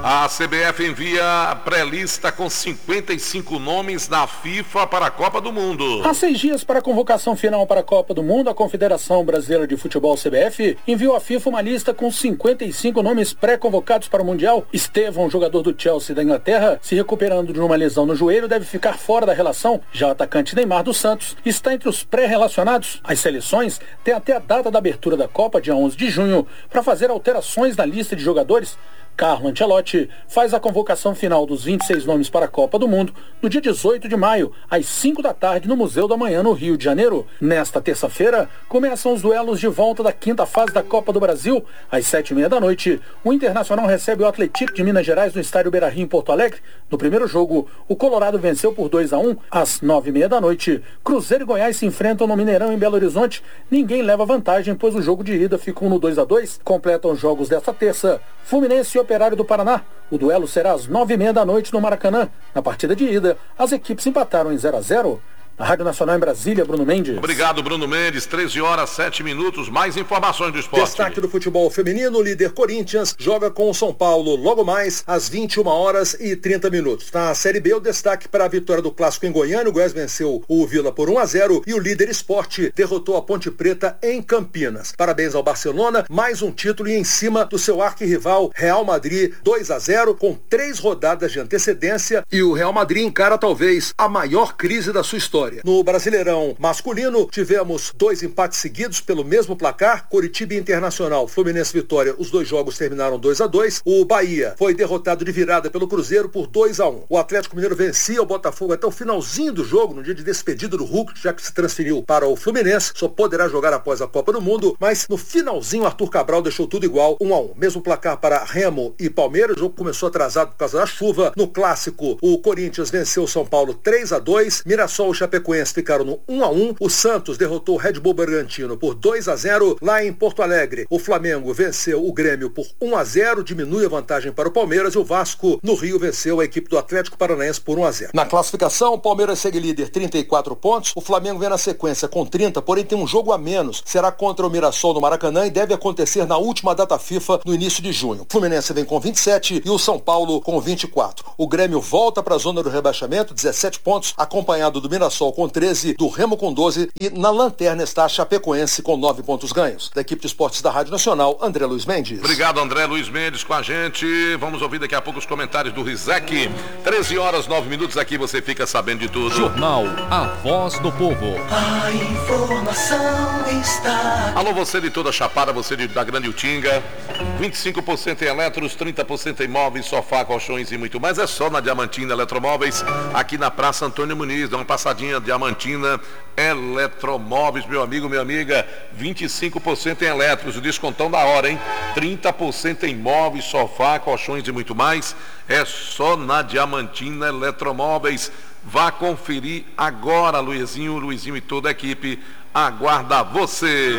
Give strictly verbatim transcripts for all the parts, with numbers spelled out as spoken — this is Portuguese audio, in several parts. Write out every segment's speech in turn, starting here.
A C B F envia pré-lista com cinquenta e cinco nomes da FIFA para a Copa do Mundo. Há seis dias para a convocação final para a Copa do Mundo, a Confederação Brasileira de Futebol C B F enviou à FIFA uma lista com cinquenta e cinco nomes pré-convocados para o Mundial. Estevão, jogador do Chelsea da Inglaterra, se recuperando de uma lesão no joelho, deve ficar fora da relação. Já o atacante Neymar dos Santos está entre os pré-relacionados. As seleções têm até a data da abertura da Copa, dia onze de junho, para fazer alterações na lista de jogadores. Carlo Ancelotti faz a convocação final dos vinte e seis nomes para a Copa do Mundo no dia dezoito de maio, às cinco da tarde, no Museu da Manhã, no Rio de Janeiro. Nesta terça-feira, começam os duelos de volta da quinta fase da Copa do Brasil. Às sete e meia da noite, o Internacional recebe o Atlético de Minas Gerais no estádio Beira-Rio, em Porto Alegre. No primeiro jogo, o Colorado venceu por dois a um. Às nove e meia da noite, Cruzeiro e Goiás se enfrentam no Mineirão, em Belo Horizonte. Ninguém leva vantagem, pois o jogo de ida ficou no dois a dois. Completam os jogos desta terça Fluminense e Operário do Paraná. O duelo será às nove e meia da noite no Maracanã. Na partida de ida, as equipes empataram em zero a zero. Na Rádio Nacional em Brasília, Bruno Mendes. Obrigado, Bruno Mendes. treze horas, sete minutos. Mais informações do esporte. Destaque do futebol feminino, o líder Corinthians joga com o São Paulo logo mais às vinte e uma horas e trinta minutos. Na Série B, o destaque para a vitória do Clássico em Goiânia. O Goiás venceu o Vila por um a zero e o líder Sport derrotou a Ponte Preta em Campinas. Parabéns ao Barcelona, mais um título e em cima do seu arquirrival Real Madrid, dois a zero, com três rodadas de antecedência, e o Real Madrid encara talvez a maior crise da sua história. No Brasileirão masculino, tivemos dois empates seguidos pelo mesmo placar, Coritiba e Internacional, Fluminense Vitória, os dois jogos terminaram dois a dois. O Bahia foi derrotado de virada pelo Cruzeiro por dois a um. O Atlético Mineiro vencia o Botafogo até o finalzinho do jogo, no dia de despedida do Hulk, já que se transferiu para o Fluminense, só poderá jogar após a Copa do Mundo, mas no finalzinho Arthur Cabral deixou tudo igual, um a um. Mesmo placar para Remo e Palmeiras, o jogo começou atrasado por causa da chuva. No Clássico, o Corinthians venceu o São Paulo três a dois, Mirassol e Chapecoense ficaram no um a um. O Santos derrotou o Red Bull Bragantino por dois a zero. Lá em Porto Alegre, o Flamengo venceu o Grêmio por um a zero, diminui a vantagem para o Palmeiras, e o Vasco no Rio venceu a equipe do Atlético Paranaense por um a zero. Na classificação, o Palmeiras segue líder, trinta e quatro pontos. O Flamengo vem na sequência com trinta, porém tem um jogo a menos. Será contra o Mirassol no Maracanã e deve acontecer na última data FIFA, no início de junho. O Fluminense vem com vinte e sete e o São Paulo com vinte e quatro. O Grêmio volta para a zona do rebaixamento, dezessete pontos, acompanhado do Mirassol com treze, do Remo com doze, e na lanterna está a Chapecoense com nove pontos ganhos. Da equipe de esportes da Rádio Nacional, André Luiz Mendes. Obrigado, André Luiz Mendes, com a gente. Vamos ouvir daqui a pouco os comentários do Rizek. treze horas, nove minutos, aqui você fica sabendo de tudo. Jornal A Voz do Povo. A informação está... Alô, você de toda a Chapada, você de, da Grande Utinga. vinte e cinco por cento em eletros, trinta por cento em móveis, sofá, colchões e muito mais. É só na Diamantina Eletromóveis, aqui na Praça Antônio Muniz. Dá uma passadinha, Diamantina Eletromóveis, meu amigo, minha amiga. vinte e cinco por cento em eletros, o descontão da hora, hein? trinta por cento em móveis, sofá, colchões e muito mais. É só na Diamantina Eletromóveis. Vá conferir agora, Luizinho, Luizinho e toda a equipe aguarda você.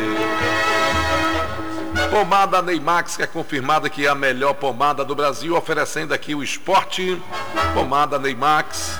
Pomada Neymax, que é confirmada que é a melhor pomada do Brasil, oferecendo aqui o esporte. Pomada Neymax.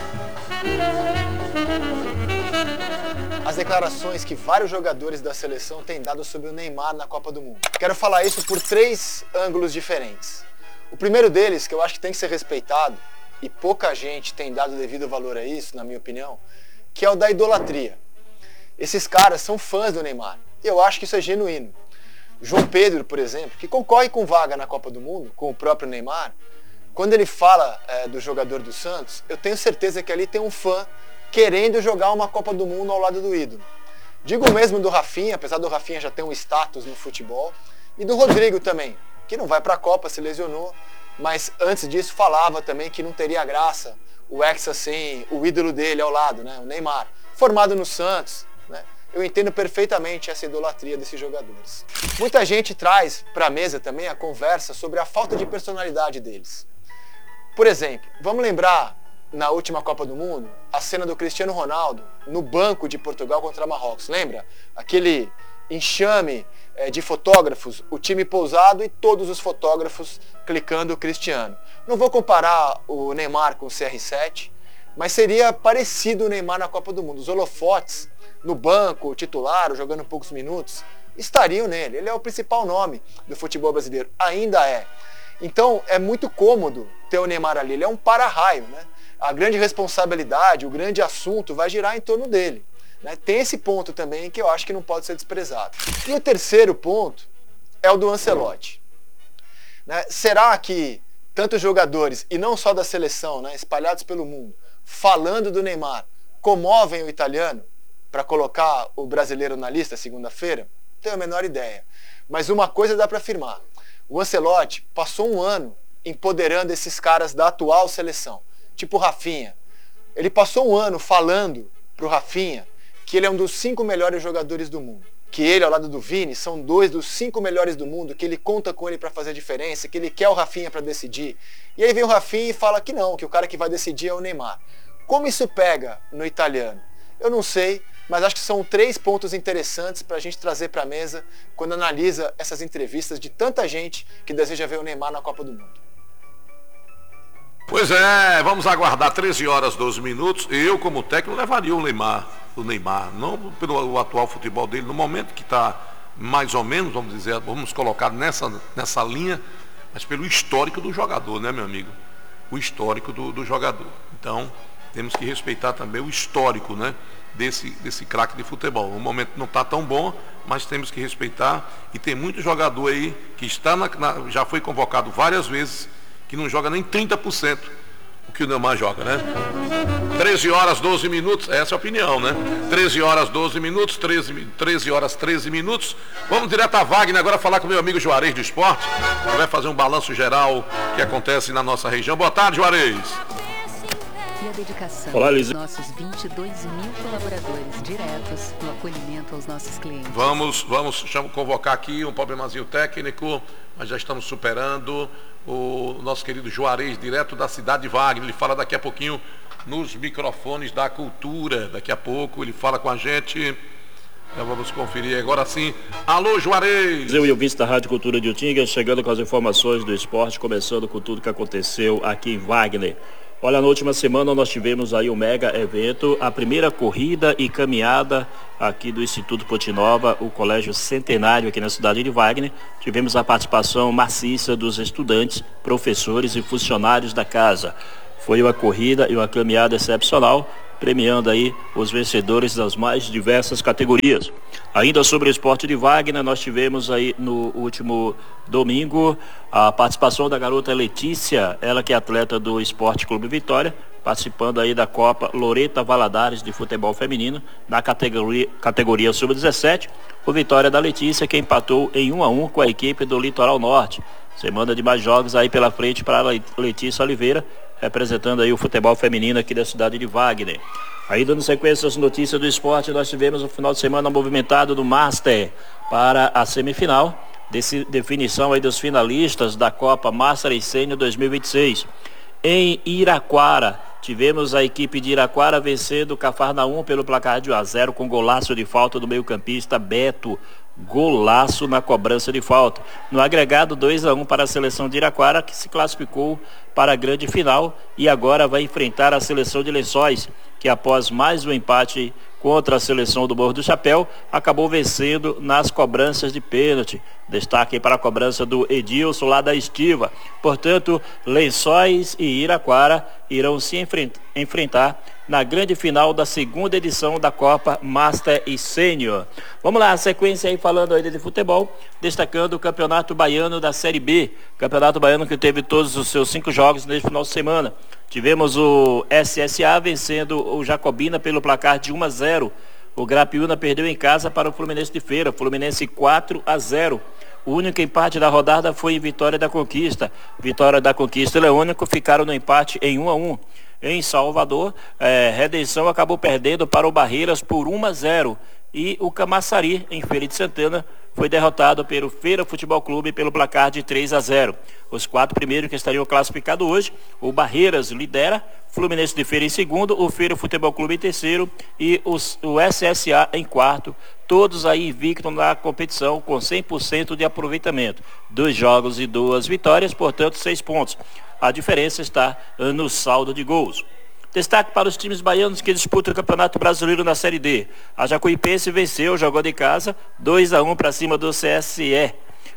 As declarações que vários jogadores da seleção têm dado sobre o Neymar na Copa do Mundo. Quero falar isso por três ângulos diferentes. O primeiro deles, que eu acho que tem que ser respeitado, e pouca gente tem dado devido valor a isso, na minha opinião, que é o da idolatria. Esses caras são fãs do Neymar, e eu acho que isso é genuíno. João Pedro, por exemplo, que concorre com vaga na Copa do Mundo, com o próprio Neymar, quando ele fala é, do jogador do Santos, eu tenho certeza que ali tem um fã querendo jogar uma Copa do Mundo ao lado do ídolo. Digo mesmo do Rafinha, apesar do Rafinha já ter um status no futebol, e do Rodrigo também, que não vai para a Copa, se lesionou, mas antes disso falava também que não teria graça o Hexa sem o ídolo dele ao lado, né, o Neymar, formado no Santos, né? Eu entendo perfeitamente essa idolatria desses jogadores. Muita gente traz para a mesa também a conversa sobre a falta de personalidade deles. Por exemplo, vamos lembrar na última Copa do Mundo a cena do Cristiano Ronaldo no banco de Portugal contra Marrocos. Lembra? Aquele enxame é, de fotógrafos, o time pousado e todos os fotógrafos clicando o Cristiano. Não vou comparar o Neymar com o C R sete, mas seria parecido o Neymar na Copa do Mundo. Os holofotes no banco, o titular, jogando poucos minutos, estariam nele. Ele é o principal nome do futebol brasileiro, ainda é. Então é muito cômodo ter o Neymar ali. Ele é um para-raio, né? A grande responsabilidade, o grande assunto vai girar em torno dele, né? Tem esse ponto também que eu acho que não pode ser desprezado. E o terceiro ponto é o do Ancelotti. Né? Será que tantos jogadores, e não só da seleção, né, espalhados pelo mundo, falando do Neymar, comovem o italiano para colocar o brasileiro na lista segunda-feira? Não tenho a menor ideia. Mas uma coisa dá para afirmar. O Ancelotti passou um ano empoderando esses caras da atual seleção. Tipo o Rafinha. Ele passou um ano falando pro Rafinha que ele é um dos cinco melhores jogadores do mundo. Que ele, ao lado do Vini, são dois dos cinco melhores do mundo, que ele conta com ele para fazer a diferença, que ele quer o Rafinha para decidir. E aí vem o Rafinha e fala que não, que o cara que vai decidir é o Neymar. Como isso pega no italiano? Eu não sei, mas acho que são três pontos interessantes para a gente trazer para a mesa quando analisa essas entrevistas de tanta gente que deseja ver o Neymar na Copa do Mundo. Pois é, vamos aguardar treze horas, doze minutos. Eu, como técnico, levaria o Neymar, o Neymar, não pelo atual futebol dele, no momento que está mais ou menos, vamos dizer, vamos colocar nessa, nessa linha, mas pelo histórico do jogador, né, meu amigo? O histórico do, do jogador. Então, temos que respeitar também o histórico, né, desse, desse craque de futebol. O momento não está tão bom, mas temos que respeitar. E tem muito jogador aí que está na, na, já foi convocado várias vezes, que não joga nem trinta por cento o que o Neymar joga, né? treze horas, doze minutos, essa é a opinião, né? treze horas, doze minutos, treze, treze horas, treze minutos. Vamos direto a Wagner agora falar com o meu amigo Juarez do Esporte, que vai fazer um balanço geral que acontece na nossa região. Boa tarde, Juarez. E a dedicação Olá, dos nossos vinte e dois mil colaboradores diretos no acolhimento aos nossos clientes. Vamos, vamos chamo, convocar aqui um problemazinho técnico, mas já estamos superando. O nosso querido Juarez, direto da cidade de Wagner, ele fala daqui a pouquinho nos microfones da cultura. Daqui a pouco ele fala com a gente. Já vamos conferir agora sim. Alô, Juarez! Eu e o vice da Rádio Cultura de Utinga, chegando com as informações do esporte, começando com tudo que aconteceu aqui em Wagner. Olha, na última semana nós tivemos aí um mega evento, a primeira corrida e caminhada aqui do Instituto Ponte Nova, o Colégio Centenário aqui na cidade de Wagner. Tivemos a participação maciça dos estudantes, professores e funcionários da casa. Foi uma corrida e uma caminhada excepcional, premiando aí os vencedores das mais diversas categorias. Ainda sobre o esporte de Wagner, nós tivemos aí no último domingo a participação da garota Letícia, ela que é atleta do Esporte Clube Vitória, participando aí da Copa Loreta Valadares de futebol feminino na categoria, categoria sub dezessete. O Vitória da Letícia, que empatou em um a um com a equipe do Litoral Norte. Semana de mais jogos aí pela frente para a Letícia Oliveira, representando aí o futebol feminino aqui da cidade de Wagner. Aí dando sequência às notícias do esporte, nós tivemos no final de semana movimentado do Master para a semifinal, desse, definição aí dos finalistas da Copa Master e Sênior dois mil e vinte e seis. Em Iraquara, tivemos a equipe de Iraquara vencendo o Cafarnaum pelo placar de um a zero com golaço de falta do meio-campista Beto. Golaço na cobrança de falta. No agregado, dois a um para a seleção de Iraquara, que se classificou para a grande final e agora vai enfrentar a seleção de Lençóis, que após mais um empate contra a seleção do Morro do Chapéu, acabou vencendo nas cobranças de pênalti. Destaque para a cobrança do Edilson lá da Estiva. Portanto, Lençóis e Iraquara irão se enfrentar na grande final da segunda edição da Copa Master e Sênior. Vamos lá, a sequência aí falando ainda de futebol, destacando o Campeonato Baiano da Série B. Campeonato Baiano que teve todos os seus cinco jogos neste final de semana. Tivemos o S S A vencendo o Jacobina pelo placar de um a zero. O Grapiúna perdeu em casa para o Fluminense de Feira. Fluminense quatro a zero. O único empate da rodada foi em Vitória da Conquista. Vitória da Conquista e Leônico ficaram no empate em um a um. Em Salvador, eh, Redenção acabou perdendo para o Barreiras por um a zero. E o Camaçari, em Feira de Santana, foi derrotado pelo Feira Futebol Clube pelo placar de três a zero. Os quatro primeiros que estariam classificados hoje, o Barreiras lidera, Fluminense de Feira em segundo, o Feira Futebol Clube em terceiro e os, o S S A em quarto. Todos aí invictos na competição com cem por cento de aproveitamento. Dois jogos e duas vitórias, portanto seis pontos. A diferença está no saldo de gols. Destaque para os times baianos que disputam o Campeonato Brasileiro na Série D. A Jacuipense venceu, jogou de casa, dois a um para cima do C S E.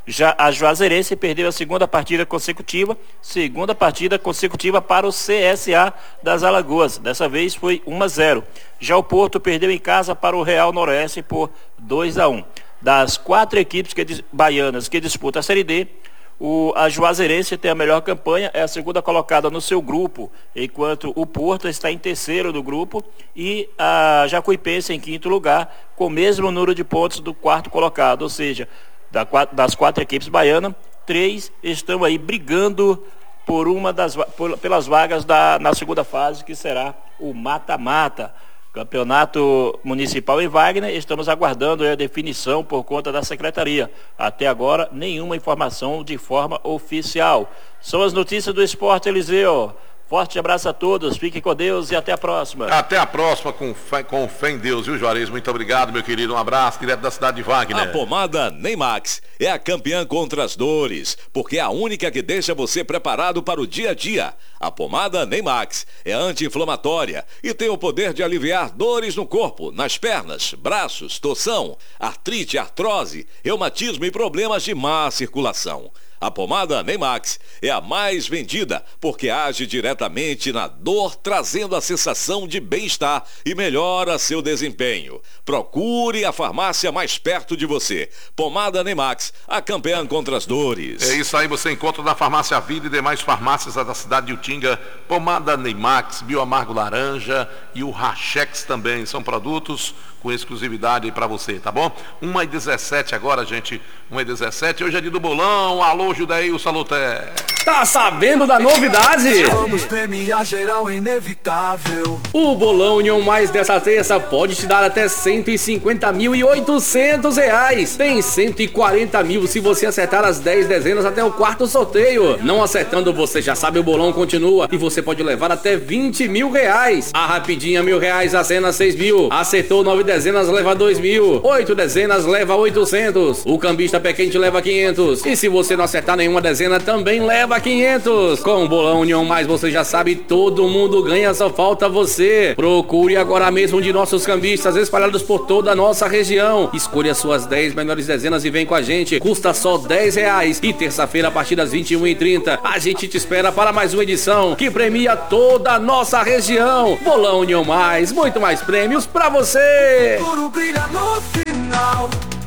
Já a Juazeirense perdeu a segunda partida consecutiva, segunda partida consecutiva para o C S A das Alagoas. Dessa vez foi um a zero. Já o Porto perdeu em casa para o Real Noroeste por dois a um. Das quatro equipes que, baianas que disputam a Série D, o, a Juazeirense tem a melhor campanha, é a segunda colocada no seu grupo, enquanto o Porto está em terceiro do grupo e a Jacuipense em quinto lugar, com o mesmo número de pontos do quarto colocado, ou seja, da, das quatro equipes baianas, três estão aí brigando por uma das, por, pelas vagas da, na segunda fase, que será o mata-mata. Campeonato Municipal em Wagner, estamos aguardando a definição por conta da Secretaria. Até agora, nenhuma informação de forma oficial. São as notícias do esporte, Eliseu. Forte abraço a todos, fiquem com Deus e até a próxima. Até a próxima, com fé, com fé em Deus, viu, Juarez? Muito obrigado, meu querido. Um abraço, direto da cidade de Wagner. A pomada Neymax é a campeã contra as dores, porque é a única que deixa você preparado para o dia a dia. A pomada Neymax é anti-inflamatória e tem o poder de aliviar dores no corpo, nas pernas, braços, torção, artrite, artrose, reumatismo e problemas de má circulação. A pomada Neymax é a mais vendida porque age diretamente na dor, trazendo a sensação de bem-estar e melhora seu desempenho. Procure a farmácia mais perto de você. Pomada Neymax, a campeã contra as dores. É isso aí, você encontra na Farmácia Vida e demais farmácias da cidade de Utinga. Pomada Neymax, Bioamargo Laranja e o Rachex também. São produtos com exclusividade para você, tá bom? uma e dezessete agora, gente. uma e dezessete. Hoje é dia do bolão. Alô, Judaí, Saluté. Tá sabendo da novidade? Vamos premiar geral inevitável. O Bolão União Mais dessa terça pode te dar até cento e cinquenta mil e oitocentos reais. Tem cento e quarenta mil se você acertar as dez dezenas até o quarto sorteio. Não acertando, você já sabe, o bolão continua e você pode levar até vinte mil reais. A rapidinha mil reais, a cena seis mil. Acertou nove dezenas, leva dois mil. Oito dezenas, leva oitocentos. O cambista pé quente leva quinhentos. E se você não acertar nenhuma dezena, também leva quinhentos. Com o Bolão União Mais, você já sabe, todo mundo ganha, só falta você. Procure agora mesmo um de nossos cambistas espalhados por toda a nossa região. Escolha suas dez melhores dezenas e vem com a gente. Custa só dez reais. E terça-feira, a partir das vinte e uma e trinta, a gente te espera para mais uma edição que premia toda a nossa região. Bolão União Mais, muito mais prêmios pra você. Tudo brilha no final.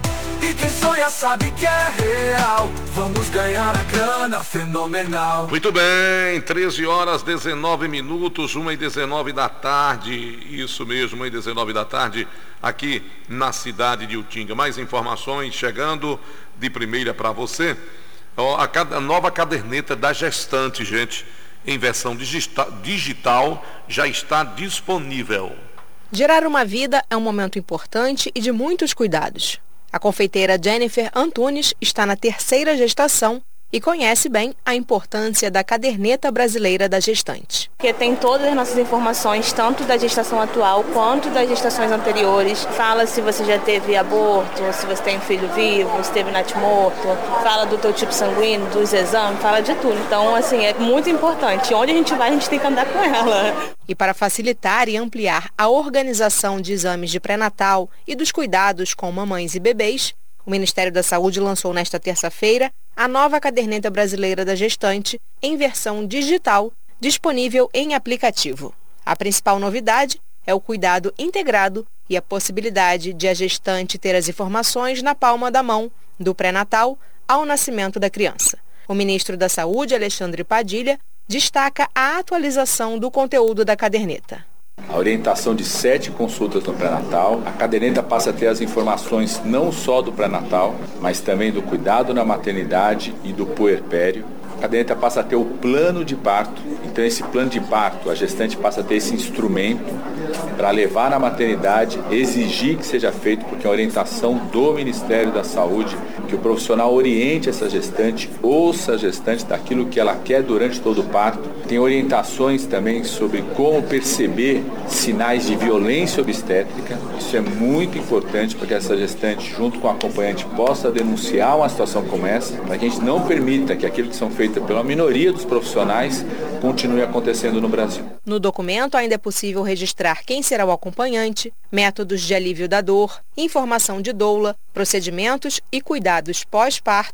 E quem sonha sabe que é real. Vamos ganhar a grana fenomenal. Muito bem, treze horas, dezenove minutos, uma e dezenove da tarde. Isso mesmo, uma e dezenove da tarde, aqui na cidade de Utinga. Mais informações chegando de primeira para você. Ó, a, a nova caderneta da gestante, gente, em versão digita, digital, já está disponível. Gerar uma vida é um momento importante e de muitos cuidados. A confeiteira Jennifer Antunes está na terceira gestação e conhece bem a importância da caderneta brasileira da gestante. Porque tem todas as nossas informações, tanto da gestação atual quanto das gestações anteriores. Fala se você já teve aborto, se você tem um filho vivo, se teve natimorto, fala do teu tipo sanguíneo, dos exames, fala de tudo. Então, assim, é muito importante. Onde a gente vai, a gente tem que andar com ela. E para facilitar e ampliar a organização de exames de pré-natal e dos cuidados com mamães e bebês, o Ministério da Saúde lançou nesta terça-feira a nova caderneta brasileira da gestante em versão digital, disponível em aplicativo. A principal novidade é o cuidado integrado e a possibilidade de a gestante ter as informações na palma da mão, do pré-natal ao nascimento da criança. O ministro da Saúde, Alexandre Padilha, destaca a atualização do conteúdo da caderneta. A orientação de sete consultas no pré-natal. A caderneta passa a ter as informações não só do pré-natal, mas também do cuidado na maternidade e do puerpério. A caderneta passa a ter o plano de parto. Então, esse plano de parto, a gestante passa a ter esse instrumento para levar na maternidade, exigir que seja feito, porque é a orientação do Ministério da Saúde, que o profissional oriente essa gestante, ouça a gestante daquilo que ela quer durante todo o parto. Tem orientações também sobre como perceber sinais de violência obstétrica. Isso é muito importante para que essa gestante, junto com o acompanhante, possa denunciar uma situação como essa, para que a gente não permita que aquilo que são feitas pela minoria dos profissionais continue acontecendo no Brasil. No documento ainda é possível registrar quem será o acompanhante, métodos de alívio da dor, informação de doula, procedimentos e cuidados pós-parto,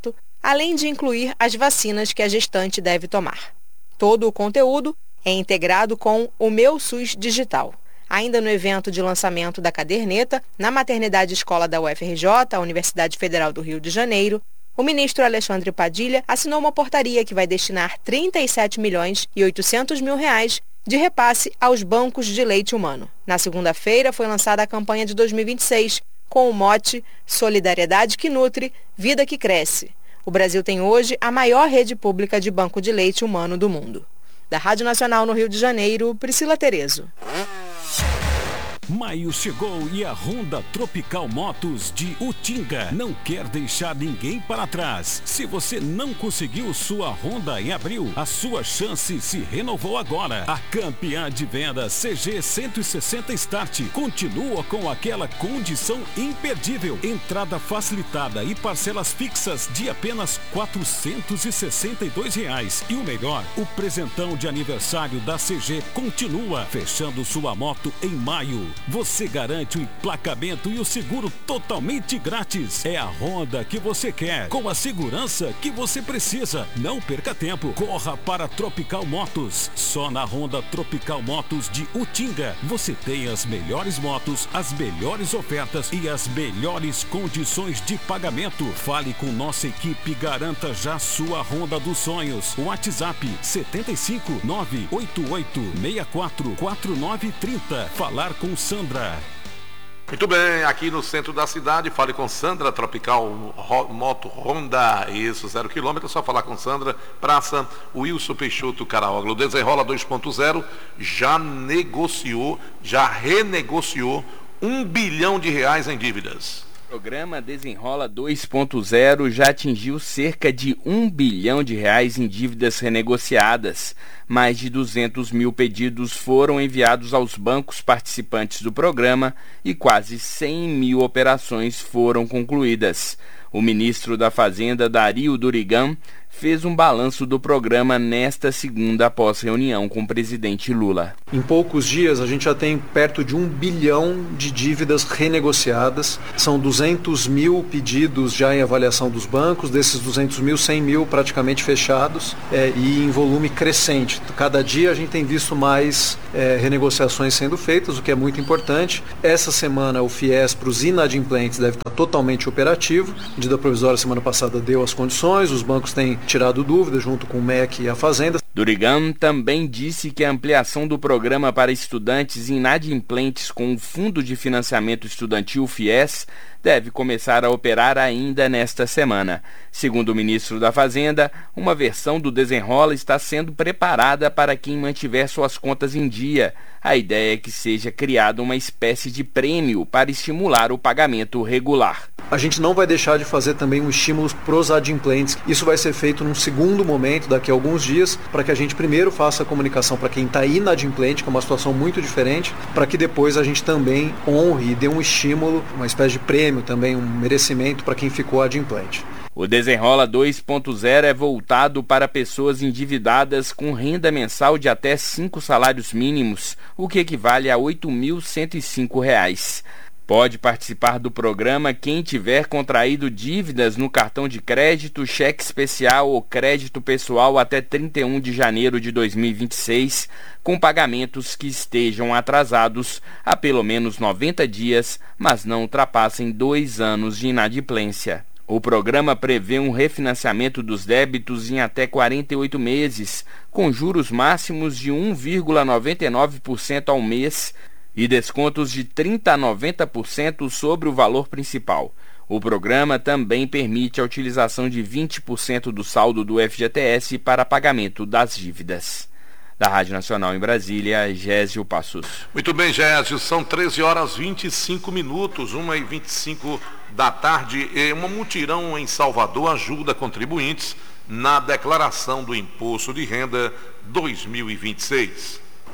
além de incluir as vacinas que a gestante deve tomar. Todo o conteúdo é integrado com o Meu SUS Digital. Ainda no evento de lançamento da caderneta, na Maternidade Escola da U F R J, a Universidade Federal do Rio de Janeiro, o ministro Alexandre Padilha assinou uma portaria que vai destinar trinta e sete milhões e oitocentos mil reais de repasse aos bancos de leite humano. Na segunda-feira foi lançada a campanha de dois mil e vinte e seis, com o mote Solidariedade que Nutre, Vida que Cresce. O Brasil tem hoje a maior rede pública de banco de leite humano do mundo. Da Rádio Nacional no Rio de Janeiro, Priscila Terezo. Maio chegou e a Honda Tropical Motos de Utinga não quer deixar ninguém para trás. Se você não conseguiu sua Honda em abril, a sua chance se renovou agora. A campeã de venda C G cento e sessenta Start continua com aquela condição imperdível. Entrada facilitada e parcelas fixas de apenas quatrocentos e sessenta e dois reais. E o melhor, o presentão de aniversário da C G continua, fechando sua moto em maio. Você garante o emplacamento e o seguro totalmente grátis. É a Honda que você quer, com a segurança que você precisa. Não perca tempo, corra para Tropical Motos. Só na Honda Tropical Motos de Utinga você tem as melhores motos, as melhores ofertas e as melhores condições de pagamento. Fale com nossa equipe e garanta já sua Honda dos sonhos. WhatsApp setenta e cinco, nove oito oito, seis quatro, quatro nove três zero. Falar com Sandra. Muito bem, aqui no centro da cidade, fale com Sandra, Tropical Moto Honda, isso, zero quilômetro, é só falar com Sandra. Praça Wilson Peixoto Caraoglu. Desenrola dois ponto zero já negociou, já renegociou um bilhão de reais em dívidas. O programa Desenrola dois ponto zero já atingiu cerca de um bilhão de reais em dívidas renegociadas. Mais de duzentos mil pedidos foram enviados aos bancos participantes do programa e quase cem mil operações foram concluídas. O ministro da Fazenda, Dario Durigan, fez um balanço do programa nesta segunda após reunião com o presidente Lula. Em poucos dias a gente já tem perto de um bilhão de dívidas renegociadas. São duzentos mil pedidos já em avaliação dos bancos, desses duzentos mil, cem mil praticamente fechados é, e em volume crescente. Cada dia a gente tem visto mais é, renegociações sendo feitas, o que é muito importante. Essa semana o FIES para os inadimplentes deve estar totalmente operativo. A medida provisória semana passada deu as condições, os bancos têm tirado dúvidas junto com o M E C e a Fazenda. Durigan também disse que a ampliação do programa para estudantes inadimplentes com o Fundo de Financiamento Estudantil FIES deve começar a operar ainda nesta semana. Segundo o ministro da Fazenda, uma versão do Desenrola está sendo preparada para quem mantiver suas contas em dia. A ideia é que seja criada uma espécie de prêmio para estimular o pagamento regular. A gente não vai deixar de fazer também um estímulo para os adimplentes. Isso vai ser feito num segundo momento, daqui a alguns dias, para que a gente primeiro faça a comunicação para quem está inadimplente, que é uma situação muito diferente, para que depois a gente também honre e dê um estímulo, uma espécie de prêmio, também um merecimento para quem ficou adimplente. O Desenrola dois ponto zero é voltado para pessoas endividadas com renda mensal de até cinco salários mínimos, o que equivale a oito mil cento e cinco reais. Pode participar do programa quem tiver contraído dívidas no cartão de crédito, cheque especial ou crédito pessoal até trinta e um de janeiro de dois mil e vinte e seis, com pagamentos que estejam atrasados há pelo menos noventa dias, mas não ultrapassem dois anos de inadimplência. O programa prevê um refinanciamento dos débitos em até quarenta e oito meses, com juros máximos de um vírgula noventa e nove por cento ao mês, e descontos de trinta a noventa por cento sobre o valor principal. O programa também permite a utilização de vinte por cento do saldo do F G T S para pagamento das dívidas. Da Rádio Nacional em Brasília, Gésio Passos. Muito bem, Gésio, são treze horas e vinte e cinco minutos, uma e vinte e cinco da tarde. E uma mutirão em Salvador ajuda contribuintes na declaração do Imposto de Renda dois mil e vinte e seis.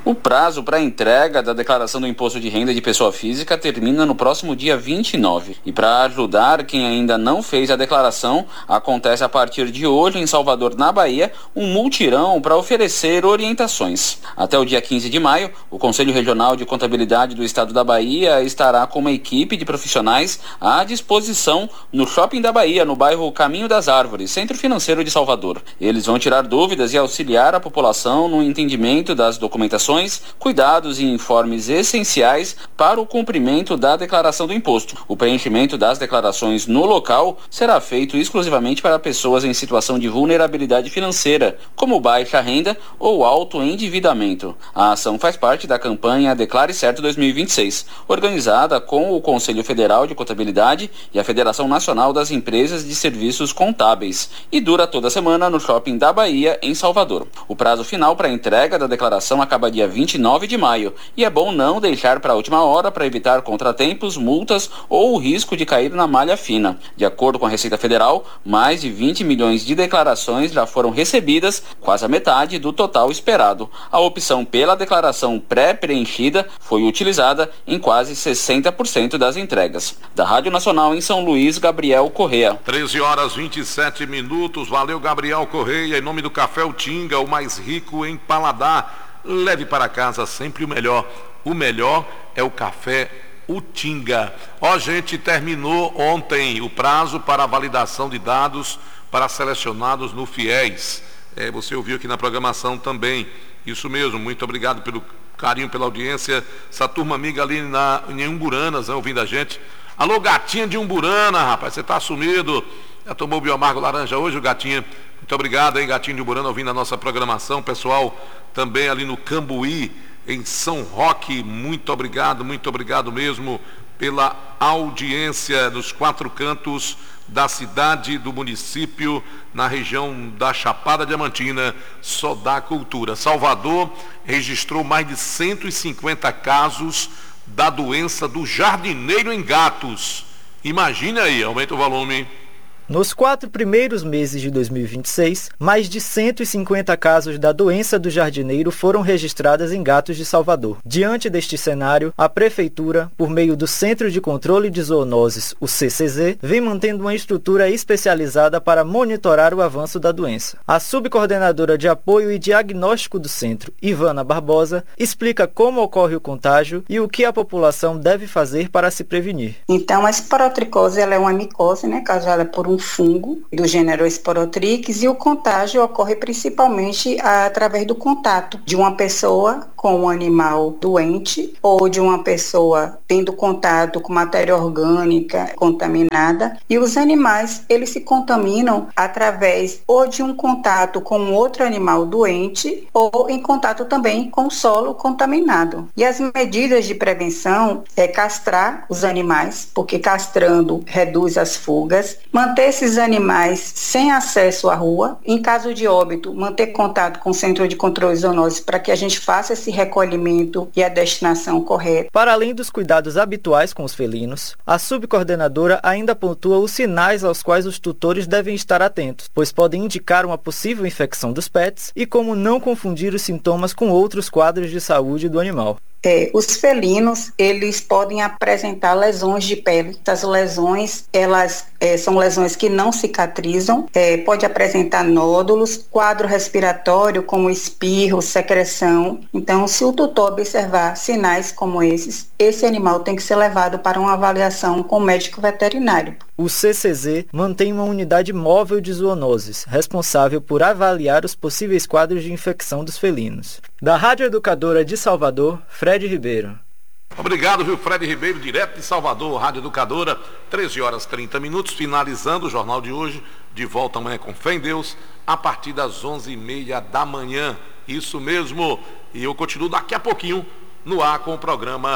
O prazo para a entrega da declaração do imposto de renda de pessoa física termina no próximo dia vinte e nove. E para ajudar quem ainda não fez a declaração, acontece a partir de hoje em Salvador, na Bahia, um multirão para oferecer orientações. Até o dia quinze de maio, o Conselho Regional de Contabilidade do Estado da Bahia estará com uma equipe de profissionais à disposição no Shopping da Bahia, no bairro Caminho das Árvores, Centro Financeiro de Salvador. Eles vão tirar dúvidas e auxiliar a população no entendimento das documentações, cuidados e informes essenciais para o cumprimento da declaração do imposto. O preenchimento das declarações no local será feito exclusivamente para pessoas em situação de vulnerabilidade financeira, como baixa renda ou alto endividamento. A ação faz parte da campanha Declare Certo dois mil e vinte e seis, organizada com o Conselho Federal de Contabilidade e a Federação Nacional das Empresas de Serviços Contábeis, e dura toda semana no Shopping da Bahia, em Salvador. O prazo final para a entrega da declaração acaba dia vinte e nove de maio, e é bom não deixar para a última hora para evitar contratempos, multas ou o risco de cair na malha fina. De acordo com a Receita Federal, mais de vinte milhões de declarações já foram recebidas, quase a metade do total esperado. A opção pela declaração pré-preenchida foi utilizada em quase sessenta por cento das entregas. Da Rádio Nacional em São Luís, Gabriel Correia. treze horas e vinte e sete minutos. Valeu, Gabriel Correia. Em nome do Café Utinga, o mais rico em paladar. Leve para casa sempre o melhor. O melhor é o Café Utinga. Ó, gente, terminou ontem o prazo para a validação de dados para selecionados no FIES. É, você ouviu aqui na programação também. Isso mesmo, muito obrigado pelo carinho, pela audiência. Essa turma amiga ali na, em Umburanas, né, ouvindo a gente. Alô, gatinha de Umburana, rapaz, você tá sumido. Já tomou o bioamargo laranja hoje, o gatinha? Muito obrigado, hein, gatinho de Umburana, ouvindo a nossa programação. Pessoal, também ali no Cambuí, em São Roque, muito obrigado, muito obrigado mesmo pela audiência dos quatro cantos da cidade, do município, na região da Chapada Diamantina, só dá cultura. Salvador registrou mais de cento e cinquenta casos da doença do jardineiro em gatos. Imagine aí, aumenta o volume. Nos quatro primeiros meses de dois mil e vinte e seis, mais de cento e cinquenta casos da doença do jardineiro foram registradas em gatos de Salvador. Diante deste cenário, a Prefeitura, por meio do Centro de Controle de Zoonoses, o C C Z, vem mantendo uma estrutura especializada para monitorar o avanço da doença. A subcoordenadora de apoio e diagnóstico do centro, Ivana Barbosa, explica como ocorre o contágio e o que a população deve fazer para se prevenir. Então, a esporotricose ela é uma micose, né, causada por um fungo do gênero Esporotrix, e o contágio ocorre principalmente através do contato de uma pessoa com um animal doente ou de uma pessoa tendo contato com matéria orgânica contaminada, e os animais eles se contaminam através ou de um contato com outro animal doente ou em contato também com o solo contaminado. E as medidas de prevenção é castrar os animais, porque castrando reduz as fugas, manter esses animais sem acesso à rua, em caso de óbito, manter contato com o Centro de Controle de Zoonoses para que a gente faça esse recolhimento e a destinação correta. Para além dos cuidados habituais com os felinos, a subcoordenadora ainda pontua os sinais aos quais os tutores devem estar atentos, pois podem indicar uma possível infecção dos pets e como não confundir os sintomas com outros quadros de saúde do animal. É, os felinos, eles podem apresentar lesões de pele. Essas lesões, elas é, são lesões que não cicatrizam, é, pode apresentar nódulos, quadro respiratório como espirro, secreção. Então, se o tutor observar sinais como esses, esse animal tem que ser levado para uma avaliação com o médico veterinário. O C C Z mantém uma unidade móvel de zoonoses, responsável por avaliar os possíveis quadros de infecção dos felinos. Da Rádio Educadora de Salvador, Fred Ribeiro. Obrigado, viu, Fred Ribeiro, direto de Salvador, Rádio Educadora, treze horas e trinta minutos, finalizando o jornal de hoje, de volta amanhã com fé em Deus, a partir das onze e meia da manhã, isso mesmo, e eu continuo daqui a pouquinho no ar com o programa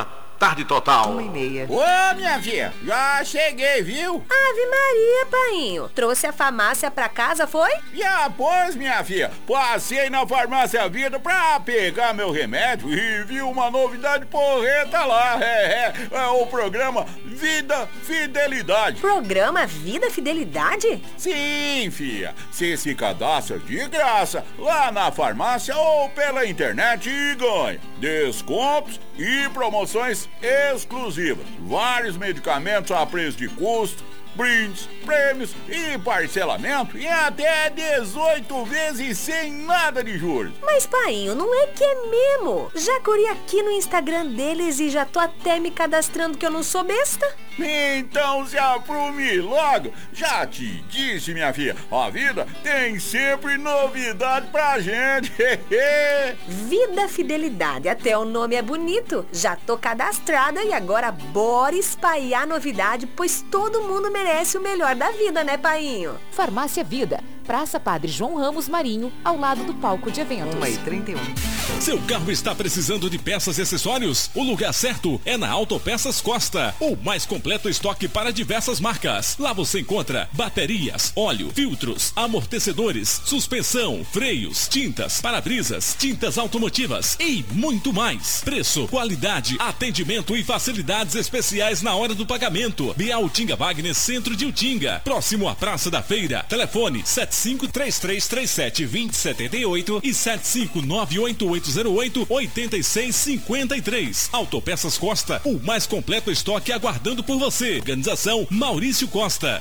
Tarde Total. Uma e meia. Ô, minha filha, já cheguei, viu? Ave Maria, painho. Trouxe a farmácia pra casa, foi? Já, pois, minha filha. Passei na Farmácia Vida pra pegar meu remédio e vi uma novidade porreta lá. É, é, é o programa Vida Fidelidade. Programa Vida Fidelidade? Sim, filha. Você se cadastra de graça lá na farmácia ou pela internet e ganha descontos e promoções exclusivas. Vários medicamentos a preço de custo, brindes, prêmios e parcelamento em até dezoito vezes sem nada de juros. Mas, painho, não é que é mesmo? Já corri aqui no Instagram deles e já tô até me cadastrando que eu não sou besta. Então se aprume logo. Já te disse, minha filha, a vida tem sempre novidade pra gente. Vida Fidelidade, até o nome é bonito. Já tô cadastrada e agora bora espalhar novidade, pois todo mundo merece o melhor da vida, né, painho? Farmácia Vida, Praça Padre João Ramos Marinho, ao lado do palco de eventos. uma e trinta e um. Seu carro está precisando de peças e acessórios? O lugar certo é na Autopeças Costa, o mais completo estoque para diversas marcas. Lá você encontra baterias, óleo, filtros, amortecedores, suspensão, freios, tintas, para-brisas, tintas automotivas e muito mais. Preço, qualidade, atendimento e facilidades especiais na hora do pagamento. B A Utinga Wagner, centro de Utinga, próximo à Praça da Feira. Telefone sete cinco três três três sete dois zero sete oito e sete cinco nove oito oito zero oito oito seis cinco três. Autopeças Costa, o mais completo estoque aguardando por você. Organização Maurício Costa.